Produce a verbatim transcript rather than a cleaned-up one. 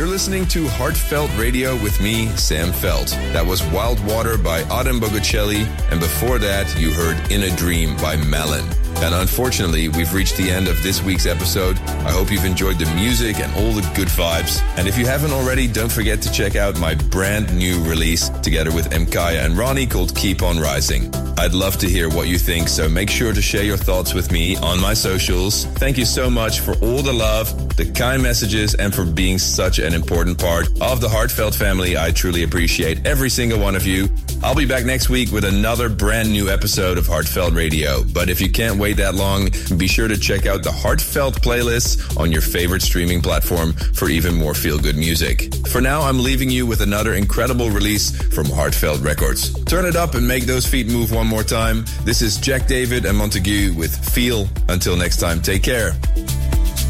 You're listening to Heartfelt Radio with me, Sam Felt. That was Wild Water by Adam Bogucelli, and before that, you heard In a Dream by Malin. And unfortunately, we've reached the end of this week's episode. I hope you've enjoyed the music and all the good vibes. And if you haven't already, don't forget to check out my brand new release together with Mkaya and Ronnie called Keep On Rising. I'd love to hear what you think, so make sure to share your thoughts with me on my socials. Thank you so much for all the love, the kind messages, and for being such an important part of the Heartfelt family. I truly appreciate every single one of you. I'll be back next week with another brand new episode of Heartfelt Radio. But if you can't wait that long, be sure to check out the Heartfelt playlists on your favorite streaming platform for even more feel-good music. For now, I'm leaving you with another incredible release from Heartfelt Records. Turn it up and make those feet move one more time. This is Jack David and Montague with Feel. Until next time, take care.